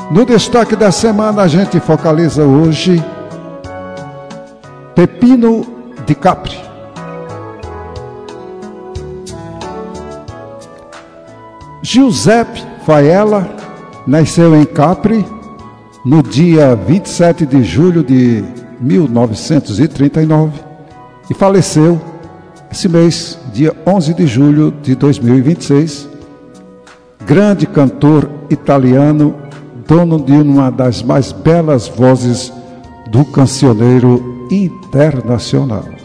No destaque da semana a gente focaliza hoje Pepino de Capri. Giuseppe Faella nasceu em Capri no dia 27 de julho de 1939 e faleceu esse mês, dia 11 de julho de 2026. Grande cantor italiano, dono de uma das mais belas vozes do cancioneiro internacional.